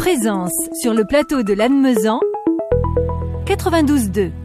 Présence sur le plateau de Lannemezan, 92.2.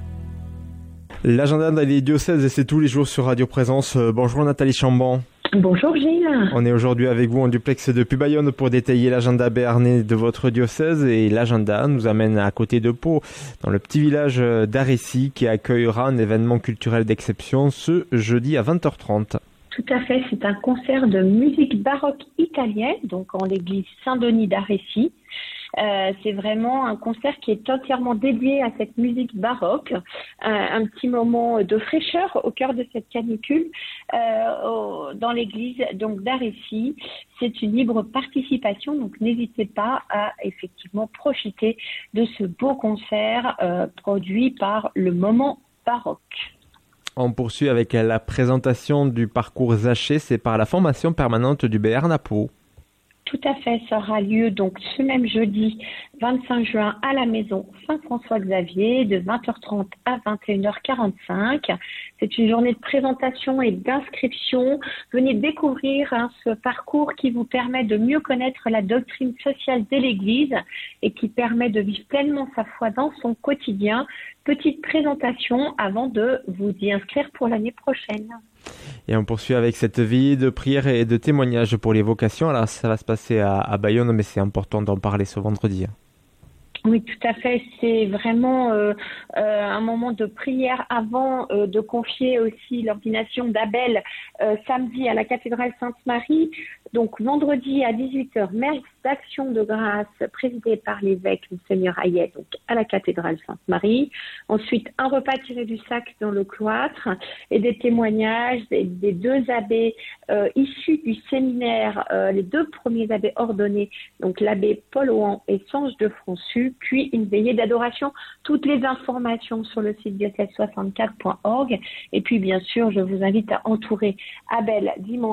L'agenda des diocèses, et c'est tous les jours sur Radio Présence. Bonjour Nathalie Chambon. Bonjour Gilles. On est aujourd'hui avec vous en duplex depuis Bayonne pour détailler l'agenda béarnais de votre diocèse, et l'agenda nous amène à côté de Pau, dans le petit village d'Arécy qui accueillera un événement culturel d'exception ce jeudi à 20h30. Tout à fait, c'est un concert de musique baroque italienne, donc en l'église Saint-Denis d'Arécy. C'est vraiment un concert qui est entièrement dédié à cette musique baroque, un petit moment de fraîcheur au cœur de cette canicule dans l'église donc d'Arécy. C'est une libre participation, donc n'hésitez pas à effectivement profiter de ce beau concert produit par le Moment Baroque. On poursuit avec la présentation du parcours Zaché, c'est par la formation permanente du Béarn à Pau. Tout à fait, ça aura lieu donc ce même jeudi 25 juin à la maison Saint-François-Xavier de 20h30 à 21h45. C'est une journée de présentation et d'inscription. Venez découvrir ce parcours qui vous permet de mieux connaître la doctrine sociale de l'Église et qui permet de vivre pleinement sa foi dans son quotidien. Petite présentation avant de vous y inscrire pour l'année prochaine. Et on poursuit avec cette veillée de prière et de témoignages pour les vocations. Alors ça va se passer à Bayonne, mais c'est important d'en parler ce vendredi. Oui, tout à fait. C'est vraiment un moment de prière avant de confier aussi l'ordination d'Abel samedi à la cathédrale Sainte-Marie. Donc vendredi à 18h, messe d'action de grâce présidée par l'évêque Monseigneur Hayet, donc à la cathédrale Sainte-Marie. Ensuite, un repas tiré du sac dans le cloître et des témoignages des deux abbés issus du séminaire, les deux premiers abbés ordonnés, donc l'abbé Paul Ohan et Sange de Françu, puis une veillée d'adoration. Toutes les informations sur le site diocèse64.org. Et puis bien sûr, je vous invite à entourer Abel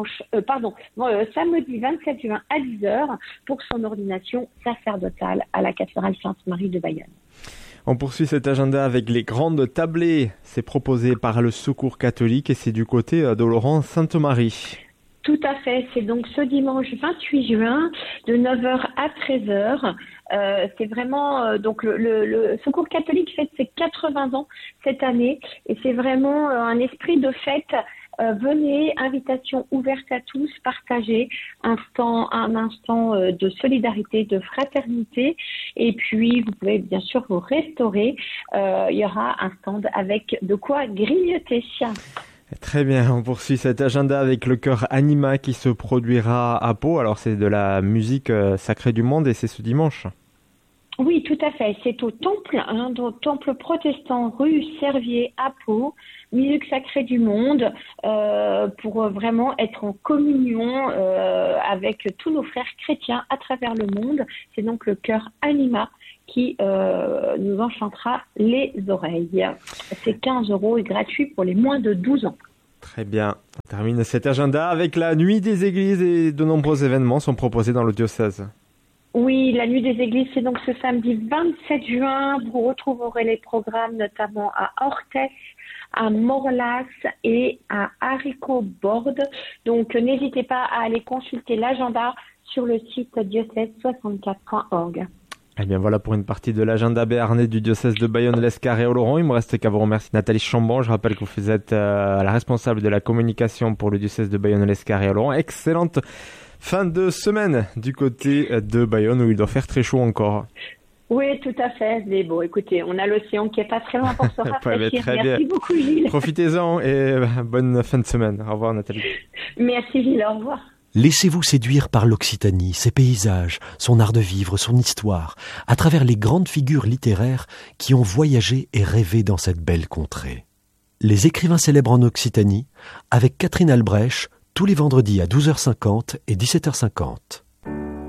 samedi 27 juin à 10h pour son ordination sacerdotale à la cathédrale Sainte-Marie de Bayonne. On poursuit cet agenda avec les grandes tablées. C'est proposé par le Secours catholique et c'est du côté d'Oloron-Sainte-Marie. Tout à fait, c'est donc ce dimanche 28 juin de 9h à 13h. C'est vraiment donc le Secours catholique fête ses 80 ans cette année et c'est vraiment un esprit de fête. Venez, invitation ouverte à tous, partagez un instant de solidarité, de fraternité, et puis vous pouvez bien sûr vous restaurer. Il y aura un stand avec de quoi grignoter. Très bien, on poursuit cet agenda avec le chœur Anima qui se produira à Pau. Alors c'est de la musique sacrée du monde et c'est ce dimanche. Oui, tout à fait. C'est au temple protestant rue Servier à Pau, musique sacrée du monde, pour vraiment être en communion avec tous nos frères chrétiens à travers le monde. C'est donc le chœur Anima qui nous enchantera les oreilles. C'est 15 € et gratuit pour les moins de 12 ans. Très bien. On termine cet agenda avec la nuit des églises et de nombreux événements sont proposés dans le diocèse. Oui, la nuit des églises, c'est donc ce samedi 27 juin. Vous retrouverez les programmes notamment à Orthès, à Morlas et à Haricot-Borde. Donc, n'hésitez pas à aller consulter l'agenda sur le site diocèse64.org. Eh bien voilà pour une partie de l'agenda béarnais du diocèse de Bayonne, l'Escar et Oloron. Il me reste qu'à vous remercier Nathalie Chambon. Je rappelle que vous êtes la responsable de la communication pour le diocèse de Bayonne, l'Escar et Oloron. Excellente fin de semaine du côté de Bayonne où il doit faire très chaud encore. Oui, tout à fait. Mais bon, écoutez, on a l'océan qui est pas très loin pour se rafraîchir. Très Merci bien. beaucoup Gilles. Profitez-en et bonne fin de semaine. Au revoir Nathalie. Merci Gilles, au revoir. Laissez-vous séduire par l'Occitanie, ses paysages, son art de vivre, son histoire, à travers les grandes figures littéraires qui ont voyagé et rêvé dans cette belle contrée. Les écrivains célèbres en Occitanie, avec Catherine Albrecht, tous les vendredis à 12h50 et 17h50.